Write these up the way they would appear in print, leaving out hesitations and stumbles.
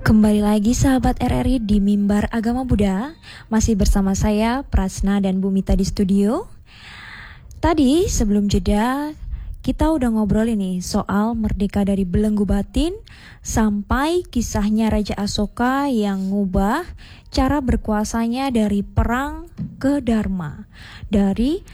Kembali lagi sahabat RRI di Mimbar Agama Buddha. Masih bersama saya Prasna dan Bu Mita di studio. Tadi sebelum jeda kita udah ngobrol ini soal merdeka dari belenggu batin sampai kisahnya Raja Asoka yang ngubah cara berkuasanya dari perang ke dharma, dari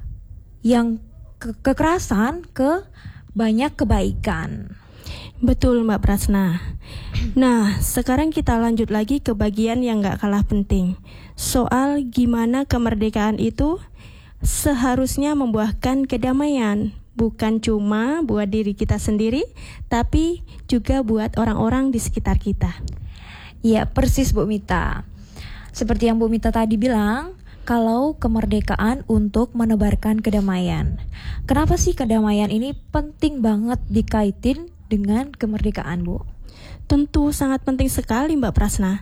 yang kekerasan ke banyak kebaikan. Betul Mbak Prasna. Nah, sekarang kita lanjut lagi ke bagian yang gak kalah penting. Soal gimana kemerdekaan itu seharusnya membuahkan kedamaian. Bukan cuma buat diri kita sendiri, tapi juga buat orang-orang di sekitar kita. Ya, persis Bu Mita. Seperti yang Bu Mita tadi bilang, kalau kemerdekaan untuk menebarkan kedamaian. Kenapa sih kedamaian ini penting banget dikaitin dengan kemerdekaan, Bu? Tentu sangat penting sekali Mbak Prasna.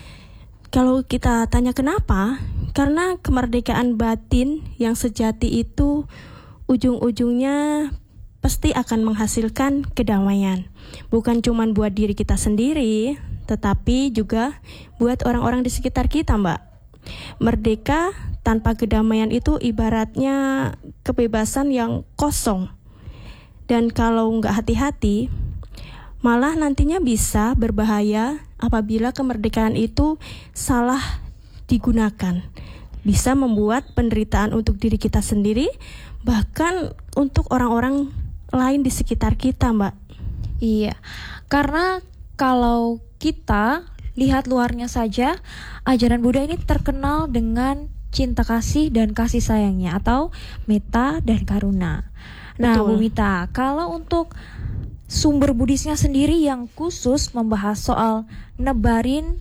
Kalau kita tanya kenapa, karena kemerdekaan batin yang sejati itu ujung-ujungnya pasti akan menghasilkan kedamaian. Bukan cuma buat diri kita sendiri, tetapi juga buat orang-orang di sekitar kita, Mbak. Merdeka tanpa kedamaian itu ibaratnya kebebasan yang kosong. Dan kalau nggak hati-hati, malah nantinya bisa berbahaya apabila kemerdekaan itu salah digunakan. Bisa membuat penderitaan untuk diri kita sendiri, bahkan untuk orang-orang lain di sekitar kita, Mbak. Iya, karena kalau kita lihat luarnya saja, ajaran Buddha ini terkenal dengan cinta kasih dan kasih sayangnya, atau metta dan karuna. Nah, Betul. Bu Mita, kalau untuk sumber Buddhisnya sendiri yang khusus membahas soal nebarin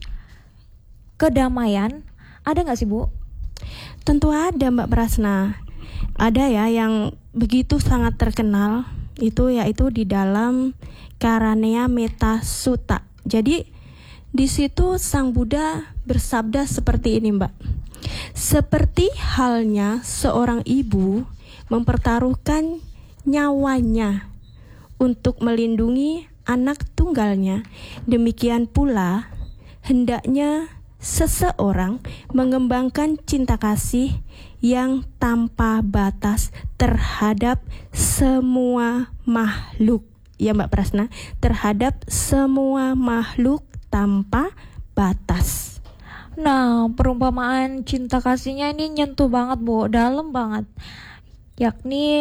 kedamaian, ada nggak sih, Bu? Tentu ada Mbak Prasna. Ada ya yang begitu sangat terkenal, itu yaitu di dalam Karanea Metta Sutta. Jadi di situ Sang Buddha bersabda seperti ini, Mbak. Seperti halnya seorang ibu mempertaruhkan nyawanya untuk melindungi anak tunggalnya, demikian pula hendaknya seseorang mengembangkan cinta kasih yang tanpa batas terhadap semua makhluk. Ya Mbak Prasna, terhadap semua makhluk tanpa batas. Nah, perumpamaan cinta kasihnya ini nyentuh banget, Bu, dalam banget. Yakni